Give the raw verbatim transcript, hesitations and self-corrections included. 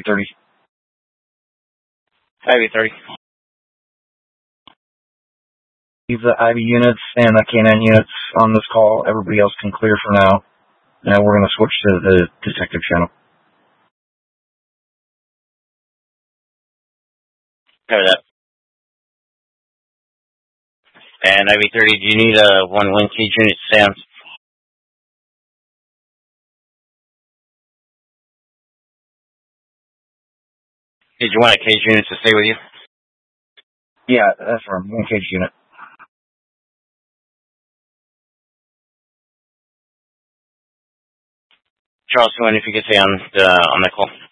thirty. Ivy thirty. Leave the Ivy units and the K nine units on this call. Everybody else can clear for now. Now we're going to switch to the detective channel. Cover that. And Ivy thirty, do you need a one one cage unit to stay on? Did you want a cage unit to stay with you? Yeah, that's right. One cage unit. Charleston, if you could stay on the on the call.